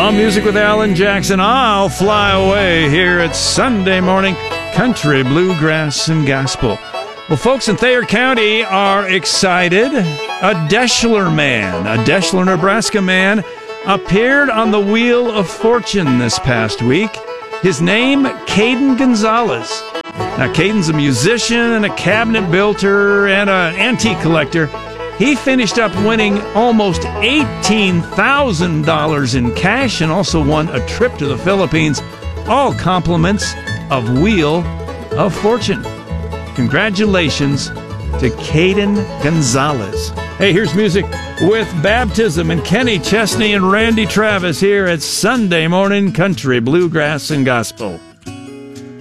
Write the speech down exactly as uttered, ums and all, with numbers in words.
All music with Alan Jackson. I'll fly away here at Sunday morning country, bluegrass, and gospel. Well, folks in Thayer County are excited. A Deshler man, a Deshler, Nebraska man, appeared on the Wheel of Fortune this past week. His name, Caden Gonzalez. Now, Caden's a musician and a cabinet builder and an antique collector. He finished up winning almost eighteen thousand dollars in cash and also won a trip to the Philippines. All compliments of Wheel of Fortune. Congratulations to Caden Gonzalez. Hey, here's music with Baptism and Kenny Chesney and Randy Travis here at Sunday Morning Country, Bluegrass, and Gospel.